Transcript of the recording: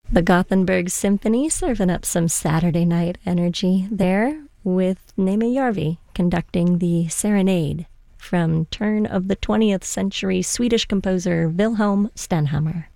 The Gothenburg Symphony serving up some Saturday night energy there with Neme Järvi conducting the Serenade from turn of the 20th century Swedish composer Wilhelm Stenhammar.